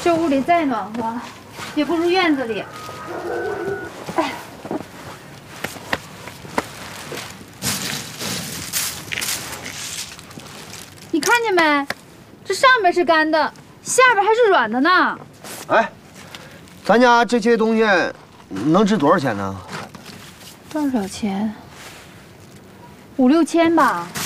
这屋里再暖和，也不如院子里。哎，你看见没？这上面是干的，下边还是软的呢。 哎，咱家这些东西能值多少钱呢？ 多少钱？5、6千吧。